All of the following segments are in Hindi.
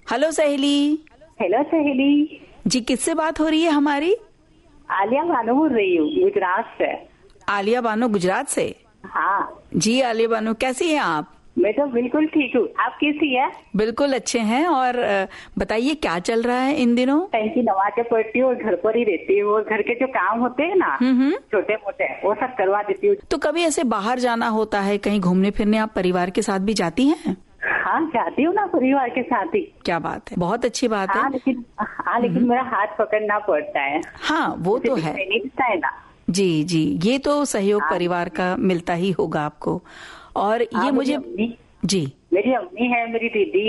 हेलो सहेली। हेलो सहेली जी, किससे बात हो रही है हमारी? आलिया बानो बोल रही हूँ, गुजरात से। आलिया बानो, गुजरात से? हाँ जी आलिया बानो, कैसी हैं आप? मैं तो बिल्कुल ठीक हूँ, आप कैसी है? बिल्कुल अच्छे हैं। और बताइए क्या चल रहा है इन दिनों? टाइम की नमाज़ें पढ़ती हूँ और घर पर ही रहती हूँ, और घर के जो काम होते हैं ना छोटे मोटे, वो सब करवा देती हूँ। तो कभी ऐसे बाहर जाना होता है, कहीं घूमने फिरने आप परिवार के साथ भी जाती हैं? हाँ जाती हूँ ना, परिवार के साथ ही। क्या बात है, बहुत अच्छी बात है। लेकिन मेरा हाथ पकड़ना पड़ता है। हाँ वो तो है। नहीं दिखता है ना। जी जी, ये तो सहयोग परिवार का मिलता ही होगा आपको। और ये मुझे जी, मेरी अम्मी है, मेरी दीदी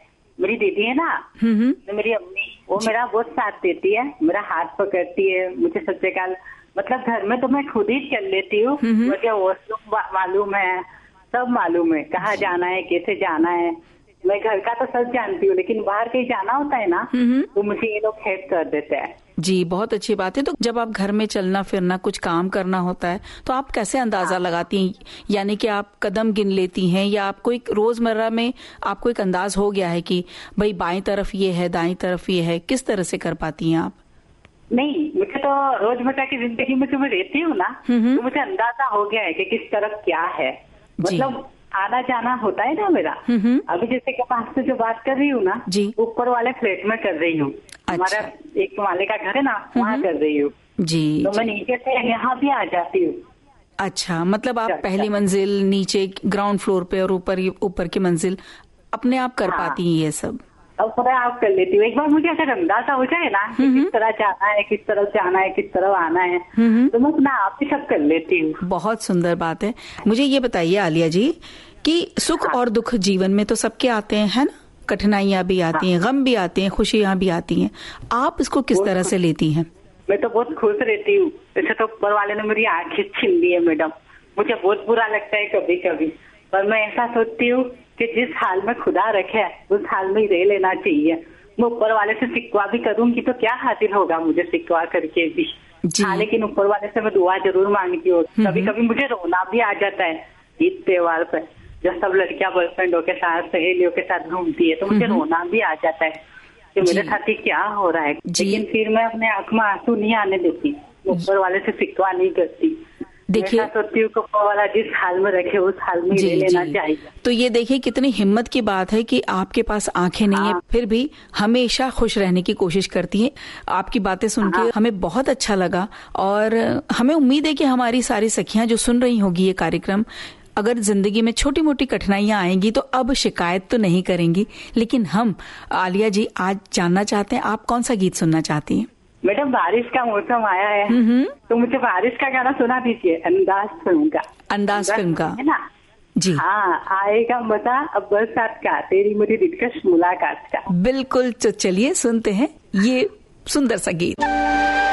है ना, तो मेरी अम्मी वो मेरा बहुत साथ देती है, मेरा हाथ पकड़ती है, मुझे सब जगह, मतलब घर में तो मैं खुद ही चल लेती हूँ, मुझे वॉशरूम मालूम है, सब मालूम है, कहाँ जाना है, कैसे जाना है। मैं घर का तो सब जानती हूँ, लेकिन बाहर कहीं जाना होता है ना तो मुझे ये लोग हेल्प कर देते हैं। जी बहुत अच्छी बात है। तो जब आप घर में चलना फिरना कुछ काम करना होता है तो आप कैसे अंदाजा लगाती हैं? यानी कि आप कदम गिन लेती हैं, या आपको एक रोजमर्रा में आपको एक अंदाज हो गया है कि भाई बाईं तरफ ये है, दाईं तरफ ये है? किस तरह से कर पाती हैं आप? नहीं, मुझे तो रोजमर्रा की जिंदगी में जो मैं रहती हूँ ना, तो मुझे अंदाजा हो गया है कि किस तरफ क्या है। मतलब आना जाना होता है ना मेरा। अभी जैसे कि मैं आपसे जो बात कर रही हूँ ना, ऊपर वाले फ्लैट में कर रही हूँ। हमारा एक माले का घर है ना, वहाँ कर रही हूँ जी। तो मैं नीचे से यहाँ भी आ जाती हूँ। अच्छा, मतलब आप पहली मंजिल, नीचे ग्राउंड फ्लोर पे और ऊपर की मंजिल अपने आप कर पाती हैं ये सब? अब आप कर लेती हूँ। एक बार मुझे अगर अंदाजा हो जाए ना कि किस तरह जाना है, किस तरफ जाना है, किस तरफ आना है, तो मैं अपना आप ही सब कर लेती हूँ। बहुत सुंदर बात है। मुझे ये बताइए आलिया जी कि सुख और दुख जीवन में तो सबके आते हैं, है ना? कठिनाइयां भी आती हैं, गम भी आते हैं, खुशियां भी आती हैं। आप इसको किस तरह से लेती हैं? मैं तो बहुत खुश रहती हूँ। वैसे तो ऊपर वाले ने मेरी आंखें छीन ली है मैडम, मुझे बहुत बुरा लगता है कभी कभी, पर मैं ऐसा सोचती हूँ कि जिस हाल में खुदा रखे उस हाल में ही रह लेना चाहिए। मैं ऊपर वाले से शिकवा भी करूंगी तो क्या हासिल होगा मुझे शिकवा करके भी। हाँ, लेकिन ऊपर वाले से मैं दुआ जरूर मांगती हूँ। कभी कभी मुझे रोना भी आ जाता है ईद त्योहार पे, जब सब लड़कियां बॉयफ्रेंडों के साथ, सहेलियों के साथ घूमती है, तो मुझे रोना भी आ जाता है कि मेरे साथ ही क्या हो रहा है। लेकिन फिर मैं अपने आंख में आंसू नहीं आने देती, ऊपर वाले से शिकवा नहीं करती। देखिए, वाला जिस हाल में रखे उस हाल में ले लेना चाहिए। तो ये देखिए कितनी हिम्मत की बात है कि आपके पास आंखें नहीं है, फिर भी हमेशा खुश रहने की कोशिश करती हैं। आपकी बातें सुन के हमें बहुत अच्छा लगा, और हमें उम्मीद है कि हमारी सारी सखियां जो सुन रही होगी ये कार्यक्रम, अगर जिंदगी में छोटी मोटी कठिनाइयां आएंगी तो अब शिकायत तो नहीं करेंगी। लेकिन हम आलिया जी आज जानना चाहते हैं, आप कौन सा गीत सुनना चाहती हैं? मैडम, बारिश का मौसम आया है तो मुझे बारिश का गाना सुना दीजिए, अंदाज फिल्म का। अंदाज फिल्म का है ना जी? हाँ, आएगा मजा अब बरसात का, तेरी मेरी दिलकश मुलाकात का। बिल्कुल, तो चलिए सुनते हैं ये सुंदर सा गीत।